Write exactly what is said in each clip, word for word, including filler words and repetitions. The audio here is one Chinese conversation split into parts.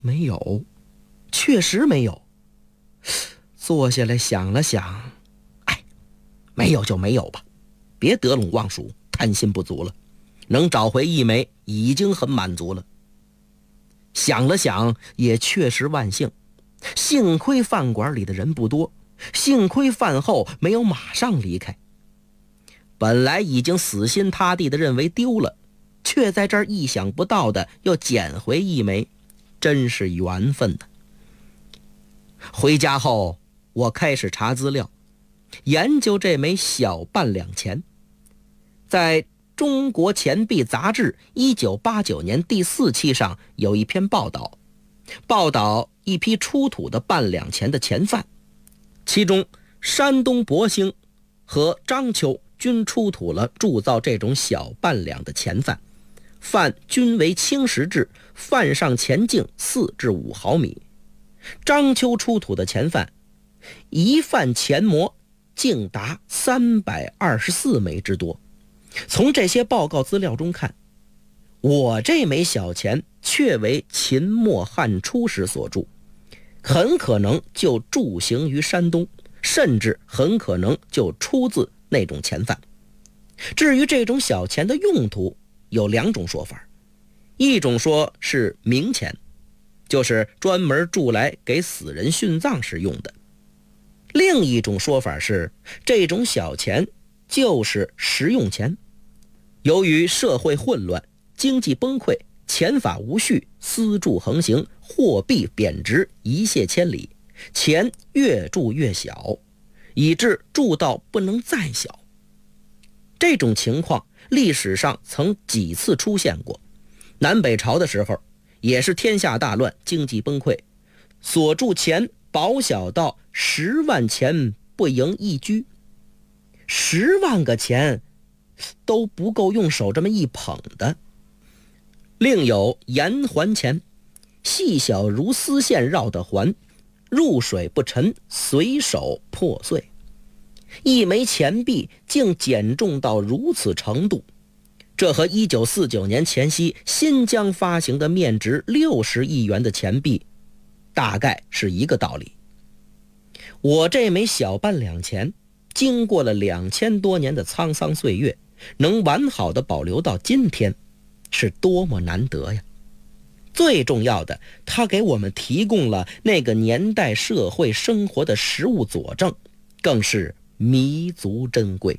没有，确实没有。坐下来想了想，哎，没有就没有吧，别得陇望蜀，贪心不足了。能找回一枚已经很满足了。想了想，也确实万幸，幸亏饭馆里的人不多，幸亏饭后没有马上离开。本来已经死心塌地的认为丢了，却在这儿意想不到的又捡回一枚，真是缘分的。回家后，我开始查资料，研究这枚小半两钱。在中国钱币杂志一九八九年第四期上有一篇报道，报道一批出土的半两钱的钱范，其中山东博兴和章丘均出土了铸造这种小半两的钱范，范均为青石质，范上钱径四至五毫米。章丘出土的钱范，一范钱模竟达三百二十四枚之多。从这些报告资料中看，我这枚小钱确为秦末汉初时所铸，很可能就铸行于山东，甚至很可能就出自那种钱范。至于这种小钱的用途，有两种说法。一种说是冥钱，就是专门铸来给死人殉葬时用的。另一种说法是，这种小钱就是实用钱。由于社会混乱，经济崩溃，钱法无序，私铸横行，货币贬值，一泻千里，钱越铸越小，以致铸到不能再小。这种情况历史上曾几次出现过。南北朝的时候，也是天下大乱，经济崩溃，所铸钱薄小到十万钱不盈一居，十万个钱都不够用手这么一捧的。另有盐环钱，细小如丝线绕的环，入水不沉，随手破碎。一枚钱币竟减重到如此程度，这和一九四九年前夕新疆发行的面值六十亿元的钱币大概是一个道理。我这枚小半两钱经过了两千多年的沧桑岁月，能完好的保留到今天，是多么难得呀！最重要的，它给我们提供了那个年代社会生活的实物佐证，更是弥足珍贵。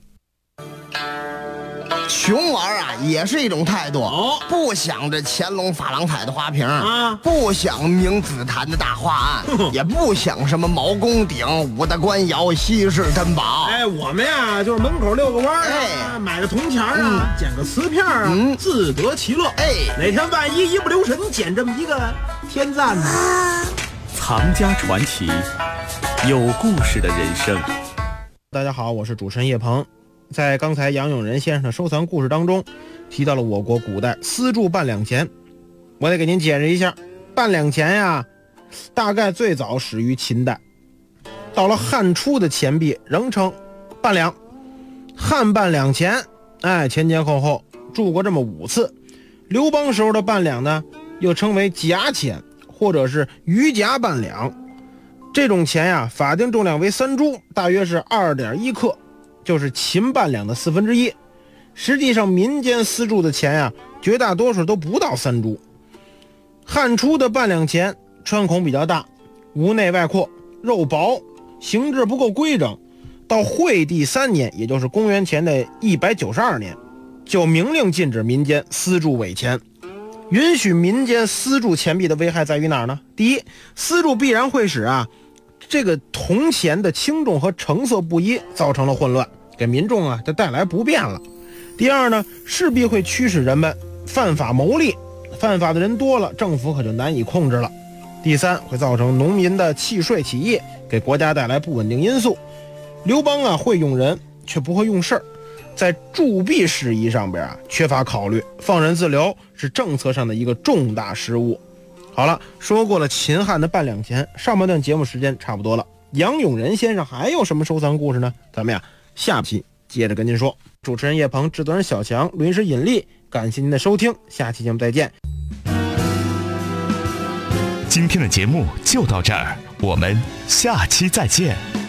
穷玩啊，也是一种态度。 哦， 不想着乾隆珐琅彩的花瓶啊， 不想明紫檀的大画案，也不想什么毛公鼎、五大官窑、稀世珍宝。 哎，我们呀，就是门口遛个弯儿、啊， 哎， 买个铜钱啊，捡、嗯、个瓷片啊，嗯、自得其乐。 哎， 哪天万一一不留神捡这么一个天赞呢？ 藏家传奇，有故事的人生。 大家好，我是主持人叶鹏。在刚才杨永仁先生的收藏故事当中，提到了我国古代私铸半两钱。我得给您解释一下，半两钱呀，大概最早始于秦代，到了汉初的钱币仍称半两。汉半两钱，哎，前前后后铸过这么五次。刘邦时候的半两呢，又称为夹钱，或者是鱼夹半两。这种钱呀，法定重量为三铢，大约是 二点一克，就是秦半两的四分之一。实际上民间私铸的钱呀，绝大多数都不到三铢。汉初的半两钱穿孔比较大，无内外扩，肉薄，形制不够规整。到惠帝三年，也就是公元前的一百九十二年，就明令禁止民间私铸伪钱。允许民间私铸钱币的危害在于哪儿呢？第一，私铸必然会使啊这个铜钱的轻重和成色不一，造成了混乱，给民众啊就带来不便了。第二呢，势必会驱使人们犯法牟利，犯法的人多了，政府可就难以控制了。第三，会造成农民的弃税起义，给国家带来不稳定因素。刘邦啊会用人，却不会用事儿，在铸币事宜上边啊缺乏考虑，放任自流，是政策上的一个重大失误。好了，说过了秦汉的半两钱，上半段节目时间差不多了。杨永仁先生还有什么收藏故事呢？咱们呀下期接着跟您说。主持人叶鹏，制作人小强，录音师引力，感谢您的收听，下期节目再见。 今天的节目就到这儿，我们下期再见。